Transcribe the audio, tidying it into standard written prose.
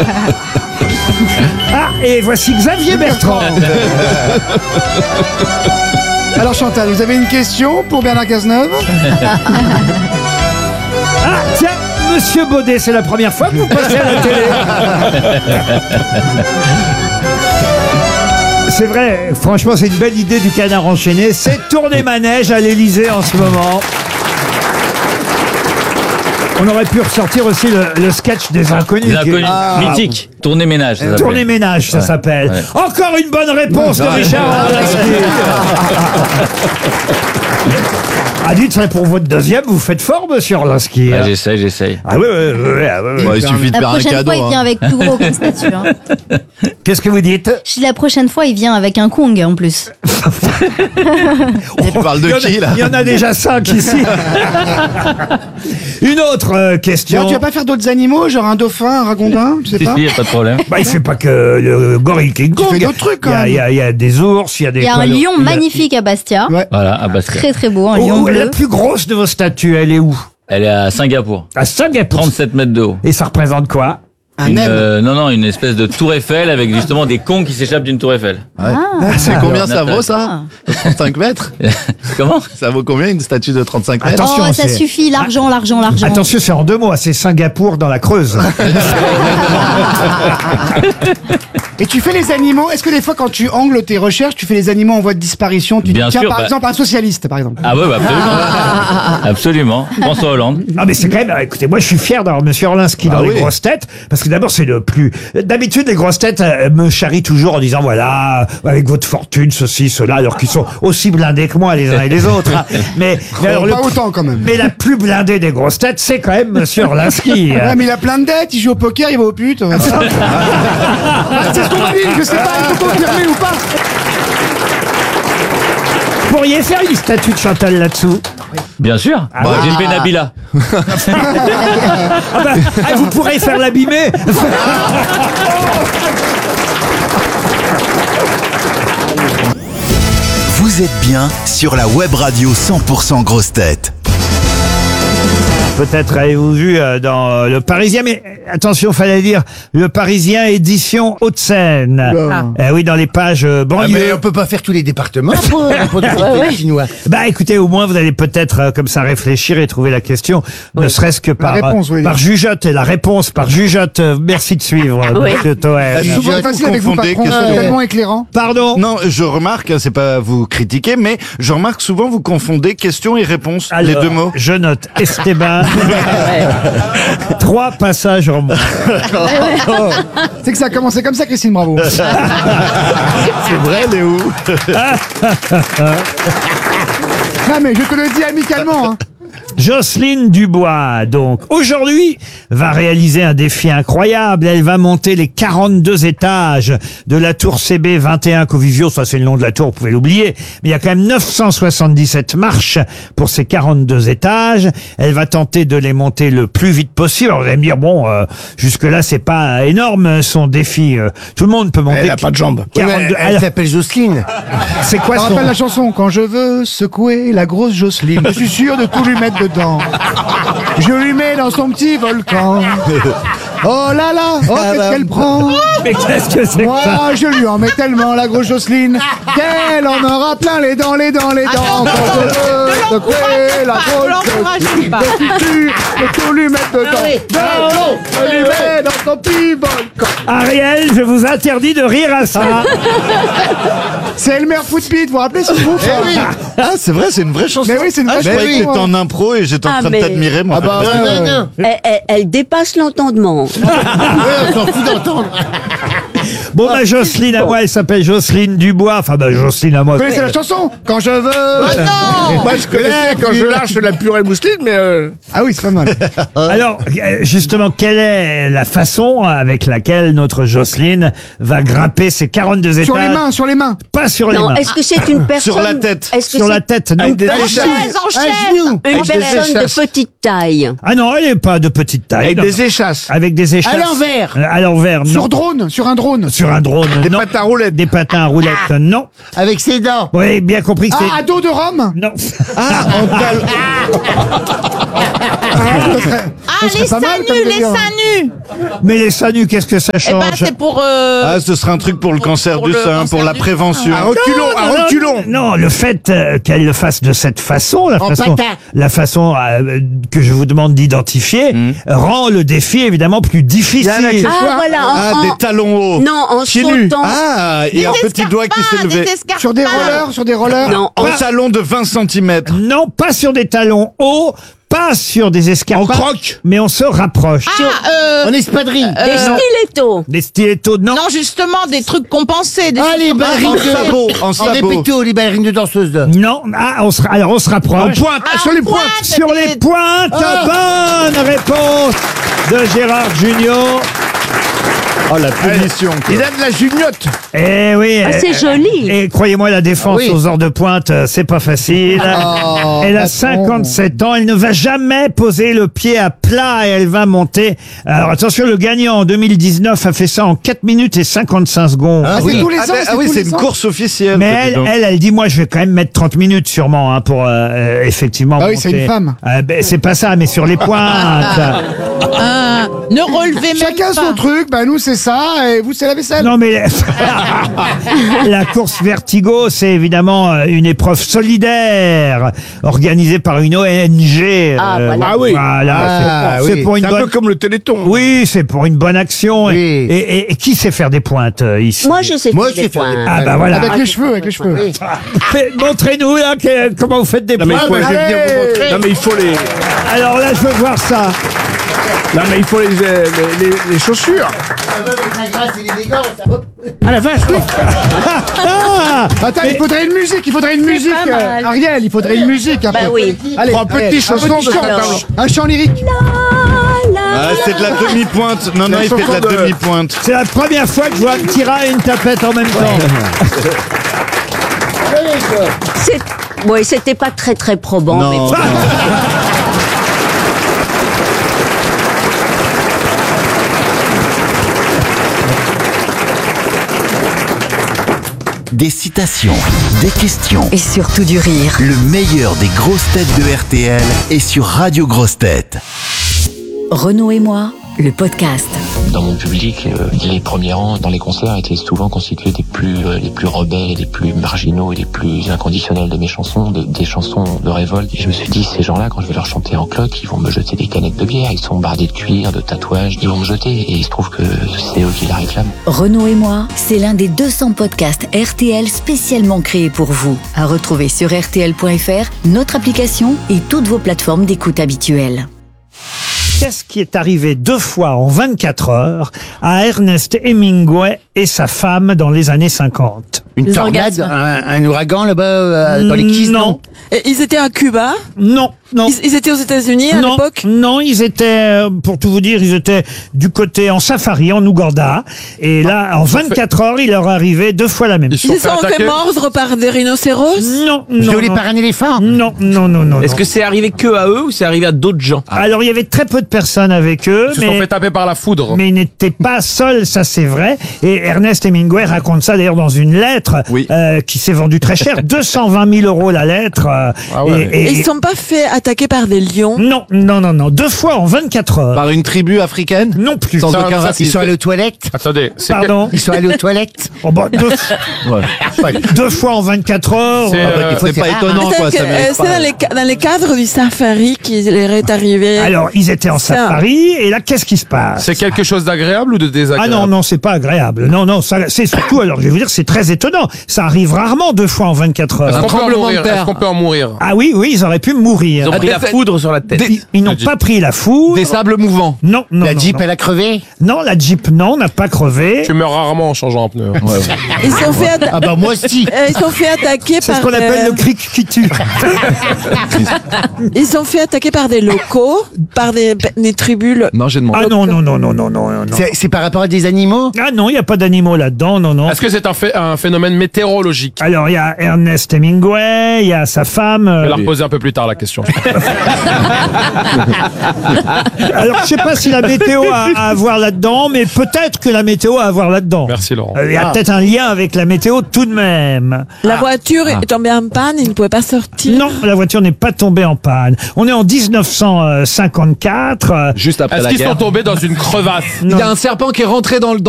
Ah, et voici Xavier Bertrand. Alors Chantal, vous avez une question pour Bernard Cazeneuve? Ah, tiens, Monsieur Baudet, c'est la première fois que vous passez à la télé. C'est vrai, franchement, c'est une belle idée du Canard enchaîné. C'est tourner manège à l'Élysée en ce moment. On aurait pu ressortir aussi le sketch des Inconnus. Les Inconnus, mythique. Tournée ménage, ça s'appelle. Tournée ménage, ça s'appelle. Ouais. Encore une bonne réponse de Richard Orlinski. Ah, dites, pour votre deuxième, vous faites fort, monsieur Orlinski. Ah, j'essaye. Ah oui. Il suffit de La faire un prochaine cadeau. fois, il vient avec tout gros comme statue. Hein. Qu'est-ce que vous dites? Je dis la prochaine fois, il vient avec un Kong en plus. On parle de qui, là? Il y en a déjà 5 ici. Une autre question. Alors, tu vas pas faire d'autres animaux, genre un dauphin, un ragondin, tu sais Si, pas? y a pas de problème. Bah, il fait pas que le gorille King Kong. fais d'autres trucs, quand même. Il y a des ours, il y a des... Il y a un quoi, lion il y a- magnifique à Bastia. Ouais. Voilà, à Bastia. Très très beau, un Oh, lion la bleu. plus grosse de vos statues, elle est où? Elle est à Singapour. À Singapour. 37 mètres de haut. Et ça représente quoi? Une, non, une espèce de tour Eiffel avec justement des cons qui s'échappent d'une tour Eiffel. C'est combien Alors, ça vaut, ça? 35 mètres? Comment? Ça vaut combien une statue de 35 mètres? Attention, Oh, ça c'est- suffit, l'argent. Attention, c'est en 2 mots, c'est Singapour dans la Creuse. Et tu fais les animaux, est-ce que des fois quand tu angles tes recherches, tu fais les animaux en voie de disparition? Tu Bien dis, tiens, sûr, par bah- exemple, un socialiste, par exemple. Ah ouais, bah, absolument. Absolument. François Hollande. Ah, mais c'est quand même, écoutez, moi je suis fier d'avoir monsieur Orlinski dans Ah les oui. grosses têtes, parce que d'abord c'est le plus... D'habitude, les grosses têtes me charrient toujours en disant, voilà, avec votre fortune, ceci, cela, alors qu'ils sont aussi blindés que moi, les uns et les autres. Hein. Mais alors, Pas autant, quand même. Mais la plus blindée des grosses têtes, c'est quand même monsieur Orlinski. Ouais, mais il a plein de dettes, il joue au poker, il va aux putes. C'est ce qu'on m'a dit, je sais pas, il faut confirmer ou pas. Vous pourriez faire une statue de Chantal là-dessous. Bien sûr. Ah Bah, ouais. j'ai fait Nabila. Vous pourrez faire l'abîmer. Vous êtes bien sur la web radio 100% grosses têtes. Peut-être avez-vous vu dans Le Parisien, mais attention, fallait dire Le Parisien édition Hauts-de-Seine. Oui, dans les pages banlieue. Mais on peut pas faire tous les départements pour des chinois. Bah écoutez, au moins vous allez peut-être comme ça réfléchir et trouver la question, ne serait-ce que par réponse, oui. par jugeote, et la réponse par jugeote. Merci de suivre, monsieur Toen. C'est souvent facile avec vous, confondez patron, question- c'est tellement éclairant. Pardon. Non, je remarque, c'est pas vous critiquer, mais je remarque souvent vous confondez question et réponse, les Alors, deux mots. je note Esteban. 3 passages en moins. C'est que ça a commencé comme ça, Christine Bravo. C'est vrai, Léo. Non, mais je te le dis amicalement. Hein. Jocelyne Dubois, donc, aujourd'hui, va réaliser un défi incroyable. Elle va monter les 42 étages de la tour CB 21 Covivio. Ça, c'est le nom de la tour, vous pouvez l'oublier. Mais il y a quand même 977 marches pour ces 42 étages. Elle va tenter de les monter le plus vite possible. Alors, vous allez me dire, bon, jusque-là, c'est pas énorme, son défi. Tout le monde peut monter. Elle a pas de jambes. 42. Elle s'appelle Jocelyne. C'est quoi On son... rappelle la chanson. Quand je veux secouer la grosse Jocelyne, je suis sûr de tout lui mettre dedans. Je lui mets dans son petit volcan. Oh là là, oh qu'est-ce qu'elle prend. Mais qu'est-ce que c'est que ça? Moi, je lui en mets tellement la grosse Jocelyne qu'elle en aura plein les dents, les dents, les dents. Quand je veux secouer la grosse Jocelyne, je suis sûr de tout lui mettre dedans. Je lui mets dans son petit volcan. Ariel, je vous interdis de rire à ça. C'est Elmer Footbeat, vous vous rappelez ce groupe ça Ah, c'est vrai, c'est une vraie chanson. Mais oui, c'est une vraie Je croyais que chanson. t'étais en impro et j'étais en Ah, train de mais- t'admirer, moi. Ah bah, ouais, ouais. Elle dépasse l'entendement. On s'en fout d'entendre. Bon, bah, Jocelyne à moi, elle s'appelle Jocelyne Dubois. Enfin, bah, Jocelyne à moi. Vous connaissez la chanson Quand je veux. Moi, je connais quand je lâche la purée mousseline, mais Ah oui, c'est pas mal. Alors, justement, quelle est la façon avec laquelle notre Jocelyne va grimper ces 42 étages? Sur les mains, sur les mains. Pas sur les Non, mains. est-ce que c'est une personne Sur la tête. Est-ce que Sur c'est la tête, non. Avec des en échasses. genou. une Avec des personne de échasses. petite taille? Ah non, elle n'est pas de petite taille. Avec non. des échasses. Avec des échasses. À l'envers. À l'envers, non. Sur drone, sur un drone. drone. Sur un drone, Des non. patins à roulettes. Des patins à roulettes, non. Avec ses dents. Oui, bien compris que c'est... Ah, à dos de Rome. Non. Ah, les seins nus, les seins nus. Mais les seins nus, qu'est-ce que ça Eh change? ben, c'est pour... Ah, ce serait un truc pour le cancer pour du le sein, cancer pour la du prévention. sein. Un reculon. Non, le fait qu'elle le fasse de cette façon, la façon que je vous demande d'identifier, rend le défi évidemment plus difficile. Ah, voilà. Des talons hauts. Non, en Pieds nus. sautant. Ah, et Des un petit doigt qui s'est levé. Sur des rollers. Non, En talon de 20 cm. Non, pas sur des talons hauts, pas sur des escarpins. En croque. Mais on se rapproche. Ah, En espadrille. des stilettos. Des stilettos, non. non, justement, des trucs compensés. Des Ah, les trucs ballerines En de... sabot, en En sabot. répéto, les ballerines de danseuses. Non, on se rapproche. Pointe, Ah, sur les pointe. pointes. Sur les pointes, bonne réponse de Gérard Junior. Oh, la punition. quoi. Il a de la juniote. Eh oui. Ah, c'est joli. Et croyez-moi, la défense Ah oui. aux heures de pointe, c'est pas facile. Elle a 57 ans, elle ne va jamais poser le pied à plat et elle va monter. Alors attention, le gagnant en 2019 a fait ça en 4 minutes et 55 secondes. Ah, c'est tous les ans. C'est une course officielle. Mais elle dit, moi, je vais quand même mettre 30 minutes sûrement pour effectivement. Ah oui, c'est monter. une femme. C'est pas ça, mais sur les pointes. Ah, ne relevez même Chacun pas. son truc. Bah nous c'est ça et vous c'est la vaisselle. Non mais la course vertigo, c'est évidemment une épreuve solidaire organisée par une ONG. Ah, voilà. Ah oui. Voilà, Ah, c'est oui. pour une C'est un peu bonne. comme le Téléthon. Oui, c'est pour une bonne action. Oui. Et qui sait faire des pointes ici? Moi, je sais Moi, faire je des sais faire des points. Ah bah voilà. Avec les cheveux, avec les cheveux. Montrez-nous là comment vous faites des Non mais, pointes. je vais venir vous montrer. Non mais il faut les... Alors là, je veux voir ça. Non mais il faut les chaussures. Ah la vache, oui. Ah, Attends, il faudrait une musique, pas mal. Ariel, il faudrait une musique un Bah peu. oui. Allez, Pour un petit Ariel, chanson de chant, pantalon. un chant lyrique. Ah, c'est de la demi-pointe. Non, il fait de la demi-pointe. c'est la première fois que je vois un petit rat et une tapette en même temps. Oui, c'était pas très très probant. Non, mais non. Des citations, des questions. Et surtout du rire. Le meilleur des grosses têtes de RTL est sur Radio Grosses Têtes. Renaud et moi, le podcast. Dans mon public, les premiers rangs dans les concerts étaient souvent constitués des plus rebelles, des plus marginaux et des plus inconditionnels de mes chansons, des chansons de révolte. Et je me suis dit, ces gens-là, quand je vais leur chanter en cloque, ils vont me jeter des canettes de bière, ils sont bardés de cuir, de tatouages, ils vont me jeter et il se trouve que c'est eux qui la réclament. Renaud et moi, c'est l'un des 200 podcasts RTL spécialement créés pour vous. À retrouver sur RTL.fr, notre application et toutes vos plateformes d'écoute habituelles. Qu'est-ce qui est arrivé 2 fois en 24 heures à Ernest Hemingway et sa femme dans les années 50? Une Les tornade, orgasmes. un ouragan là-bas dans les Keys, Non, Et ils étaient à Cuba. non. Ils étaient aux États-Unis à Non, l'époque. non, ils étaient, pour tout vous dire, ils étaient du côté en safari, en Ouganda. Et là, en 24 heures, il leur arrivait 2 fois la même Ils se sont fait mordre par des rhinocéros. Non, non, violés non. par un éléphant. Non, non, non, non. Est-ce non. que c'est arrivé que à eux ou c'est arrivé à d'autres gens? Alors, il y avait très peu de personnes avec eux, Ils se sont fait taper par la foudre. mais ils n'étaient pas seuls, ça c'est vrai. Et Ernest Hemingway raconte ça d'ailleurs dans une lettre Oui. qui s'est vendue très cher, 220 000 € la lettre. Et ils ne sont pas fait attaquer par des lions. Non, non, non, non. 2 fois en 24 heures. Par une tribu africaine? Non plus. Sans Ça, aucun ça, racisme. Ils sont allés aux toilettes. Attendez, c'est Pardon. Ils sont allés aux toilettes. Oh, bah, 2 fois en 24 heures. C'est pas étonnant, quoi. Ça mérite C'est pas. dans les cadres du safari qu'il leur est arrivé. Alors, ils étaient en Ça. safari, et là, qu'est-ce qui se passe? c'est quelque chose d'agréable ou de Ah désagréable? non, non, c'est pas agréable. Non, non, ça, c'est surtout, alors je vais vous dire, c'est très étonnant. Ça arrive rarement 2 fois en 24 Est-ce heures. qu'on peut en mourir? Est-ce qu'on peut en mourir? Ah oui, oui, ils auraient pu mourir. Ils ont pris la foudre sur la tête. Ils n'ont pas pris la foudre. Des sables mouvants. Non, non, La non, Jeep, non. elle a crevé. Non, la Jeep, non, n'a pas crevé. Tu meurs rarement en changeant un pneu. Ils sont fait, Ah bah moi aussi. ils sont fait attaquer C'est par. ce qu'on appelle le cric qui tue. Ils sont fait attaquer par des locaux, par des tribus. Non, j'ai demandé. Ah non, non, non, non, non, non, non. C'est par rapport à des animaux. Ah non, il n'y a pas d'animaux là-dedans, non, non. Est-ce que c'est un phénomène météorologique? Alors, il y a Ernest Hemingway, il y a sa femme. Je vais la reposer un peu plus tard la question. Alors, je sais pas si la météo a à voir là-dedans, mais peut-être que la météo a à voir là-dedans. Merci Laurent. Il y a peut-être un lien avec la météo tout de même. La voiture est tombée en panne, il ne pouvait pas sortir. Non, la voiture n'est pas tombée en panne. On est en 1954. Juste après Est-ce la qu'ils guerre. sont tombés dans une crevasse? Il y a un serpent qui est rentré dans le